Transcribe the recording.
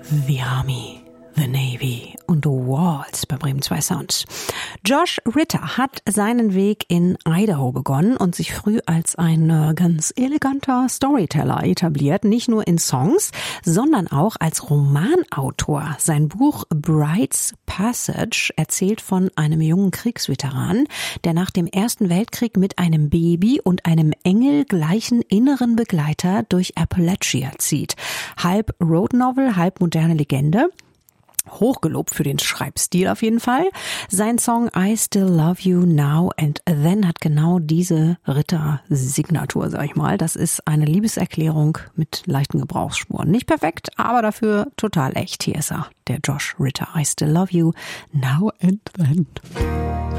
The Army, The Navy und Waltz bei Bremen 2 Sounds. Josh Ritter hat seinen Weg in Idaho begonnen und sich früh als ein ganz eleganter Storyteller etabliert. Nicht nur in Songs, sondern auch als Romanautor. Sein Buch Bride's Passage erzählt von einem jungen Kriegsveteran, der nach dem Ersten Weltkrieg mit einem Baby und einem engelgleichen inneren Begleiter durch Appalachia zieht. Halb Road Novel, halb moderne Legende. Hochgelobt für den Schreibstil auf jeden Fall. Sein Song I Still Love You Now and Then hat genau diese Ritter-Signatur, sag ich mal. Das ist eine Liebeserklärung mit leichten Gebrauchsspuren. Nicht perfekt, aber dafür total echt. Hier ist er, der Josh Ritter. I Still Love You Now and Then.